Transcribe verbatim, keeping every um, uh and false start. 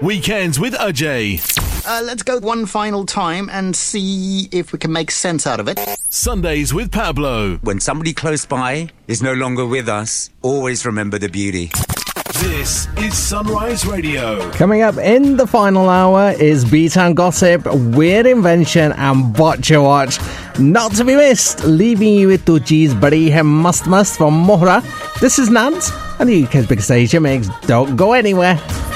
Weekends with Ajay. Uh, let's go one final time and see if we can make sense out of it. Sundays with Pablo. When somebody close by is no longer with us, always remember the beauty. This is Sunrise Radio. Coming up in the final hour is B-Town Gossip, Weird Invention and Watch Your Watch. Not to be missed, leaving you with Tu Cheez Badi Hai Mast Mast from Mohra. This is Nance, and the U K's biggest station mix. Don't go anywhere.